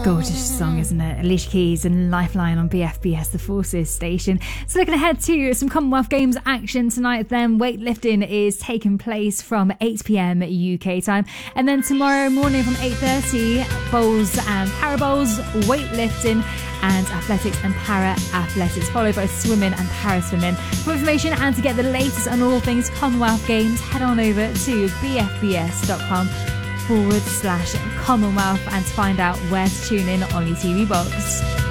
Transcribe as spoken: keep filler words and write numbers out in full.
Gorgeous song, isn't it? Alicia Keys and Lifeline on B F B S, the Forces station. So looking ahead to some Commonwealth Games action tonight then. Weightlifting is taking place from eight p.m. U K time. And then tomorrow morning from eight thirty, bowls and para bowls, weightlifting and athletics and para athletics, followed by swimming and para swimming. For information and to get the latest on all things Commonwealth Games, head on over to bfbs.com forward slash Commonwealth and to find out where to tune in on your T V box.